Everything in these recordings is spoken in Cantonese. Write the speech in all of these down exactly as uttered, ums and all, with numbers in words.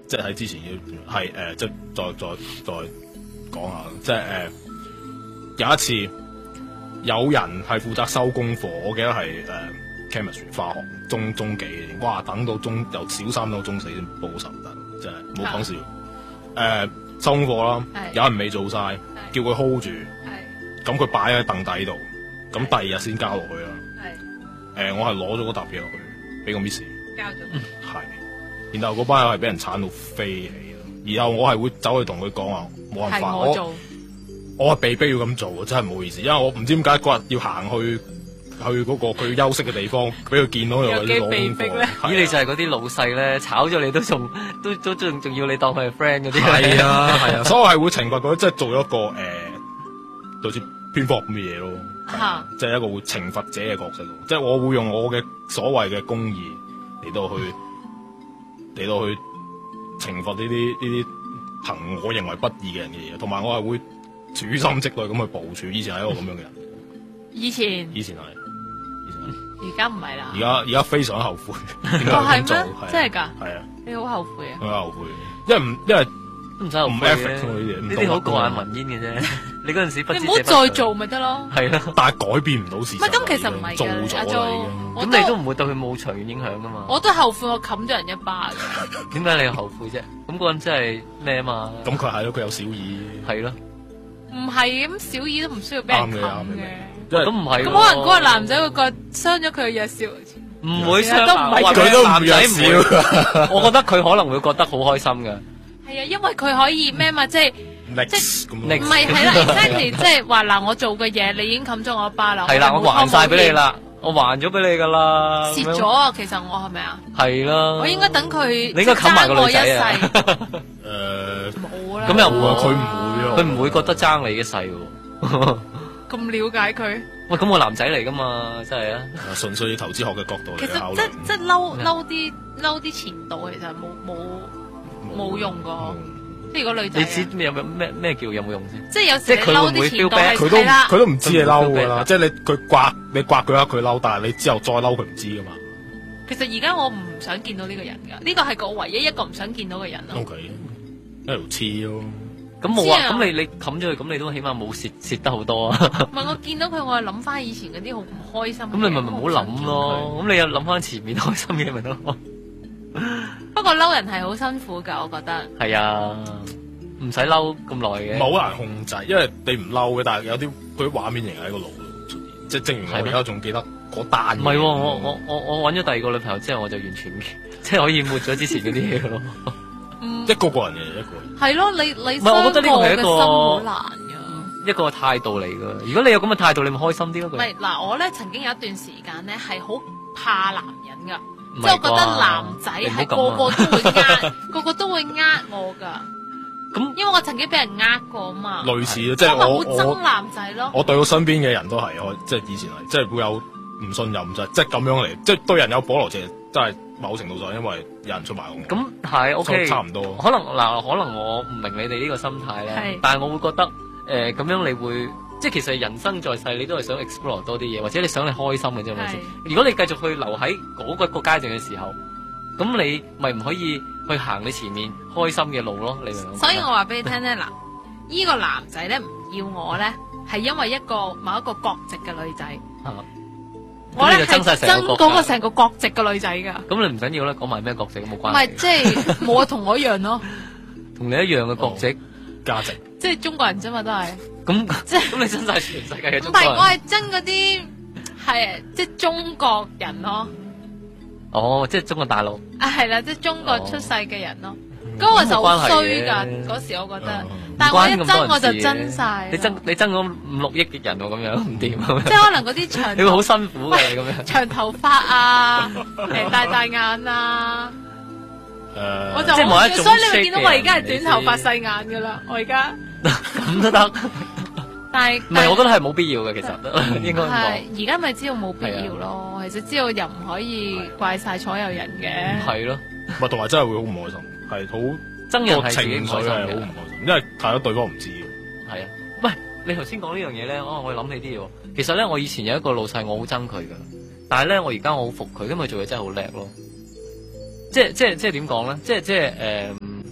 即係喺之前要係誒，即係再再再講下，即係誒、呃、有一次有人係負責收功課，我記得係誒、呃、chemistry 化學中中幾年，哇！等到中由小三到中四先報仇得，真係冇講笑。誒、呃、收功課啦，有人未做晒，叫佢 hold 住，咁佢擺喺凳底度，咁第二日先交落去啦。誒、呃，我係攞咗嗰沓嘢落去，俾個 miss 交咗，係。然後嗰班友係俾人鏟到飛起，然後我係會走去同佢講話，冇辦法，我我我係被逼要咁做，真係唔好意思，因為我唔知點解嗰日要行去去嗰個佢休息嘅地方，俾佢見到有啲攞功課。 咦，你就係嗰啲老細咧，炒咗你都仲都都仲仲要你當佢係 friend 嗰啲。 係啊係啊，所以我係會懲罰佢，即係做咗一個誒，類似蝙蝠咁嘅嘢咯，即係一個會懲罰者嘅角色咯，即係我會用我嘅所謂嘅公義嚟到去。嚟到去懲罰呢啲呢啲行我認為不義嘅人嘅嘢，同埋我係會處心積慮咁去部署。以前係一個咁樣嘅人， 以前以前係，以前係， 而家唔係啦。 而家而家非常後悔。 哦係咩？真係㗎？ 係啊。 你好後悔啊？ 我後悔，因為唔因為唔使後悔嘅，呢啲好過眼雲煙嘅啫。你嗰陣時不知你唔好再做咪得咯。 係咯， 但係改變唔到事實。 唔係咁，其實唔係做咗啦已經。 咁你都唔會對佢冇長遠影響噶嘛？ 我都後悔我冚咗人一巴嘅。 點解你後悔啫？咁嗰陣真係咩啊嘛？ 咁佢係咯，佢有小二。 係咯。 唔係咁，小二都唔需要俾人冚嘅。 咁唔係。咁可能嗰個男仔會覺得傷咗佢嘅弱小。 唔會傷， 都唔係佢都唔弱小。 我覺得佢可能會覺得好開心㗎。 係啊，因為佢可以咩嘛，即係。 即係唔係係啦 ，exactly 即係話嗱，我做嘅嘢你已經冚咗我一巴啦， 係啦，我還晒俾你啦，我還咗俾你噶啦， 蝕咗啊！其實我係咪啊？ 係啦， 我應該等佢， 你應該冚埋個女仔啊！ 誒， 冇啦， 咁又唔會， 佢唔會啊， 佢唔會覺得爭你嘅勢喎。 咁了解佢？ 喂，咁我男仔嚟噶嘛，真係啊！ 純粹投資學嘅角度嚟考慮。 其實即即嬲嬲啲嬲啲前度，其實冇冇冇用過。即係如果女仔， 你知咩有咩咩叫有冇用先？ 即係有時你嬲啲前度佢都佢都唔知你嬲噶啦，即係你佢刮你刮佢一佢嬲，但係你之後再嬲佢唔知噶嘛。 其實而家我唔想見到呢個人噶，呢個係我唯一一個唔想見到嘅人咯。 O K，一條黐咯。 咁冇啊，咁你你冚咗佢，咁你都起碼冇蝕蝕得好多啊。 唔係我見到佢，我係諗翻以前嗰啲好唔開心。咁你咪咪唔好諗咯，咁你又諗翻前面開心嘅咪得咯。 不過嬲人係好辛苦噶，我覺得。 係啊，唔使嬲咁耐嘅。 唔係好難控制，因為你唔嬲嘅，但係有啲佢啲畫面仍喺個腦度出現。即係正如我而家仲記得嗰單。 唔係喎，我我我我揾咗第二個女朋友之後，我就完全即係可以抹咗之前嗰啲嘢咯。 嗯， 一個個人嘅一個人。 係咯，你你唔係，我覺得呢個係一個好難噶， 一個態度嚟噶。如果你有咁嘅態度，你咪開心啲咯。 唔係嗱，我咧曾經有一段時間咧係好怕男人噶。即係我覺得男仔係個個都會呃，個個都會呃我噶。 咁因為我曾經俾人呃過啊嘛。 類似啊，即係我好憎男仔咯。 我對我身邊嘅人都係，我即係以前係，即係會有唔信任，就即係咁樣嚟，即係對人有保留，其實真係某程度上因為有人出賣我。 咁係 OK， 差唔多。 可能嗱，可能我唔明你哋呢個心態咧，但係我會覺得誒咁樣你會。即係其實人生在世，你都係想 explore 多啲嘢，或者你想你開心嘅啫，係咪先？如果你繼續去留喺嗰個個階段嘅時候，咁你咪唔可以去行你前面開心嘅路咯？你明唔明？ 所以我話俾你聽咧，嗱，呢個男仔咧唔要我咧，係因為一個某一個國籍嘅女仔。 啊、 我咧係憎嗰個成個國籍嘅女仔噶。 咁你唔緊要啦，講埋咩國籍都冇關係。 唔係，即係冇同我一樣咯。 同你一樣嘅國籍價值。 即係中國人啫嘛，都係。 咁即係咁，你憎晒全世界嘅中國人。 但係我係憎嗰啲係即係中國人咯。 哦，即係中國大陸。 啊，係啦，即係中國出世嘅人咯。嗰個就好衰噶，嗰時我覺得。但係我一憎我就憎晒。 你憎你憎咗五六億嘅人喎，咁樣唔掂。 即係可能嗰啲長。 你會好辛苦嘅咁樣。 長頭髮啊，誒大大眼啊。誒，我就好，所以你會見到我而家係短頭髮細眼噶啦，我而家咁都得。但係唔係，我覺得係冇必要嘅，其實應該係而家咪知道冇必要咯。其實知道又唔可以怪晒所有人嘅。 係咯， 咪同埋真係會好唔開心，係好憎人係情緒係好唔開心，因為太多對方唔知。 係啊，喂，你頭先講呢樣嘢咧，哦，我諗起啲嘢。其實咧，我以前有一個老細，我好憎佢噶，但係咧，我而家我好服佢，因為做嘢真係好叻咯。即係即係即係點講咧？即係即係誒，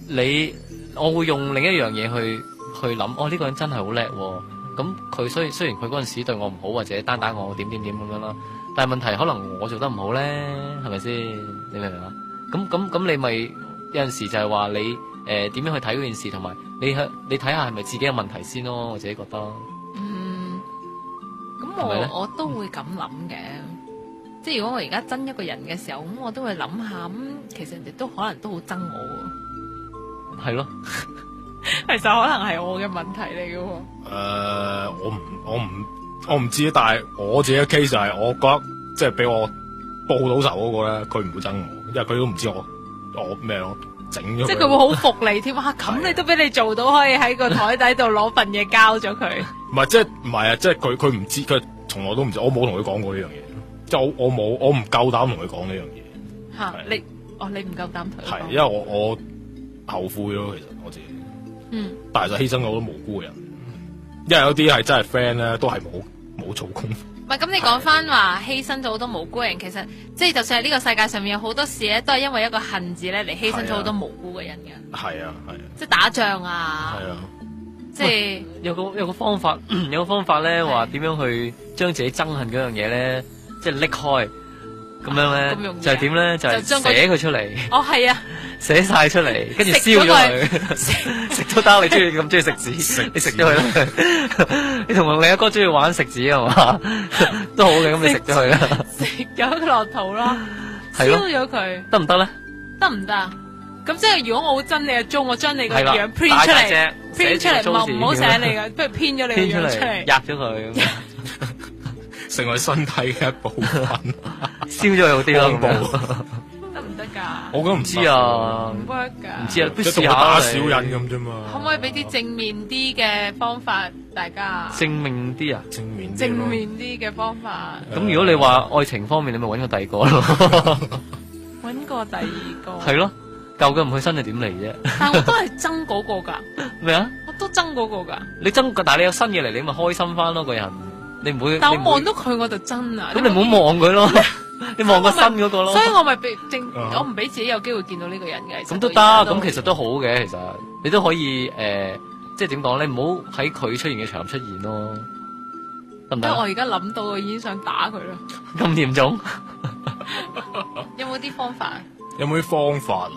你我會用另一樣嘢去去諗，哦呢、這個人真係好叻，咁佢雖雖然佢嗰陣時對我唔好或者單打我點點點咁樣啦，但係問題可能我做得唔好咧，係咪先？你明唔明啊？咁咁咁你咪有陣時就係話你誒點、呃、樣去睇嗰件事，同埋你去你睇下係咪自己有問題先咯，我自己覺得。 嗯，咁我是是我都會咁諗嘅。即係如果我而家憎一個人嘅時候，咁我都會諗下，咁其實人哋都可能都好憎我。 係咯， 其實可能係我嘅問題嚟嘅。誒、 呃，我唔，我唔，我唔知，但係我自己嘅 case 就係，我覺得即係俾我報到仇嗰個咧，佢唔會憎我，因為佢都唔知我我咩咯，整咗。即係佢會好服你添啊！咁你都俾你做到，可以喺個台底度攞份嘢交咗佢。唔係，即係唔係啊！即係佢佢唔知，佢從來都唔知，我冇同佢講過呢樣嘢。即係我我冇我唔夠膽同佢講呢樣嘢嚇，你哦你唔夠膽同佢講，係因為我我後悔咯，其實我自己，嗯，但係就犧牲咗好多無辜嘅人，因為有啲係真係 friend 咧，都係冇冇做功。唔係咁，你講翻話犧牲咗好多無辜嘅人，其實即係就算係呢個世界上面有好多事咧，都係因為一個恨字咧嚟犧牲咗好多無辜嘅人嘅。係啊係啊，即係打仗啊，係啊，即係有個有個方法，有個方法咧話點樣去將自己憎恨嗰樣嘢咧。即係拎開咁樣咧，就係點咧？就係寫佢出嚟。哦，係啊，寫晒出嚟，跟住燒咗佢，食都得。你中意咁中意食紙，你食咗佢啦。你同另一哥中意玩食紙係嘛？都好嘅，咁你食咗佢啦。食咗佢落肚咯，燒咗佢得唔得咧？得唔得啊？咁即係如果我好憎你嘅鐘，我將你個樣 print 出嚟 ，print 出嚟，唔好寫你嘅，不如編咗你個樣出嚟，壓咗佢。成為身體嘅一部分，燒咗好啲咯，得唔得噶？我覺得唔知啊，唔 work 噶，唔知啊，不如試下打小人咁啫嘛。可唔可以俾啲正面啲嘅方法大家？正面啲啊，正面正面啲嘅方法。咁如果你話愛情方面，你咪搵個第二個咯，搵個第二個。係咯，舊嘅唔去新係點嚟啫？但係我都係憎嗰個噶。咩啊？我都憎嗰個噶。你憎，但係你有新嘢嚟，你咪開心翻咯，個人。你唔會，但我望到佢我就真啊！咁你唔好望佢咯，你望個新嗰個咯。所以我咪俾正，我唔俾自己有機會見到呢個人嘅。咁都得，咁其實都好嘅，其實你都可以誒，即係點講咧？唔好喺佢出現嘅場出現咯，得唔得？因為我而家諗到，我已經想打佢啦。咁嚴重？有冇啲方法？有冇啲方法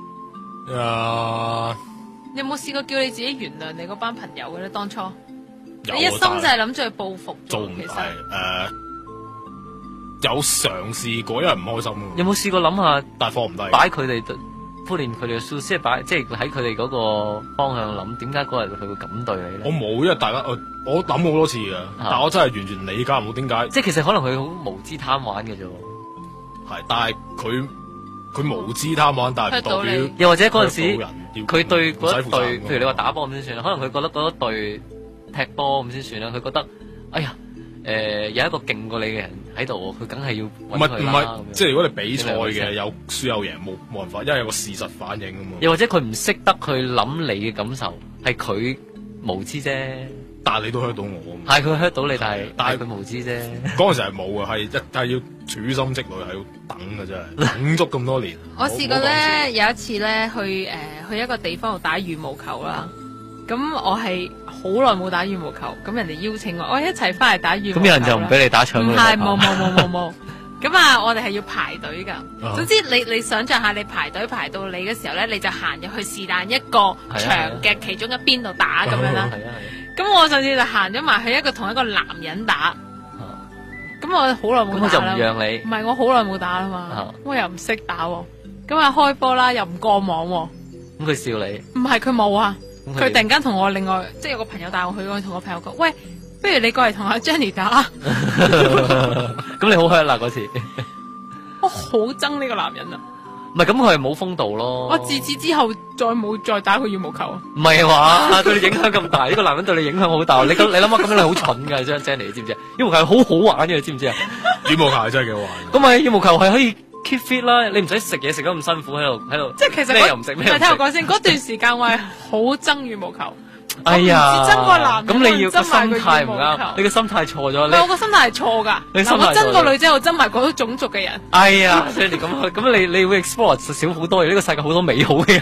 啊？誒，有冇試過叫你自己原諒你嗰班朋友嘅咧？當初？你一心就係諗住去報復，做唔係誒，有嘗試過，因為唔開心。有冇試過諗下，但係放唔低，擺佢哋敷練佢哋嘅書，即係擺，即係喺佢哋嗰個方向諗，點解嗰日佢會咁對你咧？我冇，因為大家我我諗好多次嘅，但係我真係完全理解唔到點解。即係其實可能佢好無知貪玩嘅啫。係，但係佢佢無知貪玩，但係唔代表。又或者嗰陣時，佢對嗰一隊，譬如你話打波咁先算啦，可能佢覺得嗰一隊。踢波咁先算啦，佢覺得，哎呀，誒、呃、有一個勁過你嘅人喺度，佢梗係要揾佢啦。唔係唔係，即係如果你比賽嘅有輸有贏，冇冇辦法，因為有個事實反應啊嘛。又或者佢唔識得去諗你嘅感受，係佢無知啫。但係你都 hurt 到我啊嘛。係佢 hurt 到你，但係但係佢無知啫。嗰陣時係冇嘅，係一係要處心積慮，係要等嘅真係，等足咁多年。我試過咧，有一次咧去誒、呃、去一個地方度打羽毛球啦。咁我係好耐冇打羽毛球，咁人哋邀請我，我一齊翻嚟打羽毛球。咁有人就唔俾你打搶嗰啲。唔係，冇冇冇冇冇。咁啊，我哋係要排隊噶。Uh-huh. 總之你你想象下，你排隊排到你嘅時候咧，你就行入去是但一個場嘅其中一邊度打咁樣啦。係啊係。咁我上次就行咗埋去一個同一個男人打。咁、uh-huh. 我好耐冇打啦。咁就唔讓你。唔係，我好耐冇打啦嘛。Uh-huh. 我又唔識打喎。咁啊開波啦，又唔過網喎。咁佢笑你？唔係，佢冇啊。佢突然間同我另外即係有個朋友帶我去，我同我朋友講：喂，不如你過嚟同阿 Jenny 打。咁你好 hurt 啦嗰次。我好憎呢個男人啊！唔係咁，佢係冇風度咯。我自此之後再冇再打過羽毛球。唔係話對你影響咁大，呢、呢個男人對你影響好大。你你諗下咁樣你好蠢㗎，張 Jenny 你知唔知啊？羽毛球係好好玩嘅，你知唔知啊？羽毛球係真係幾好玩。咁咪羽毛球係可以 keep fit 啦，你唔使食嘢食得咁辛苦喺度喺度。即係其實咩又唔食咩？聽我講先，嗰段時間我係好憎羽毛球。哎呀，憎個男人，咁你要個心態唔啱，你個心態錯咗。你我個心態係錯噶。我憎個女仔，我憎埋嗰種種族嘅人。哎呀，所以你咁咁你你會 explore 少好多嘢，呢個世界好多美好嘅。